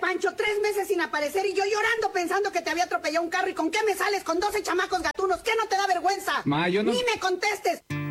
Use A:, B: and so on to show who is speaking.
A: Pancho, 3 meses sin aparecer y yo llorando pensando que te había atropellado un carro. ¿Y con qué me sales con 12 chamacos gatunos? ¿Qué no te da vergüenza?
B: Ma, yo no...
A: ¡Ni me contestes!